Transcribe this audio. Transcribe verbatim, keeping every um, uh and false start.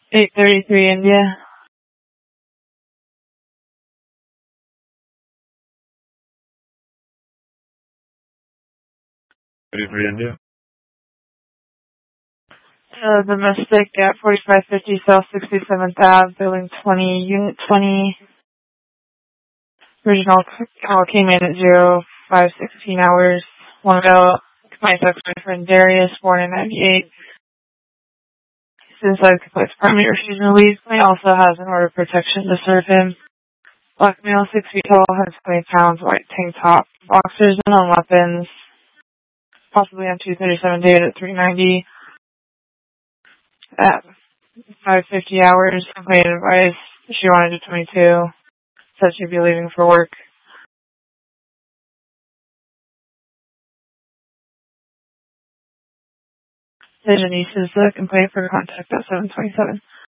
eight thirty-three India. thirty-three India. Uh, domestic at forty-five fifty South sixty-seventh Ave, building twenty, unit twenty. Original call came in at zero five sixteen hours. One ago, my ex-boyfriend Darius, born in ninety-eight. Suicide completes primary refusal release. He also has an order of protection to serve him. Black male, six feet tall, one hundred twenty pounds, white tank top, boxers, and on weapons. Possibly on two thirty-seven dated at three ninety. At five fifty hours, complaint advice. She wanted to twenty-two. Said she'd be leaving for work. Denise is the complaint for contact at seven twenty-seven.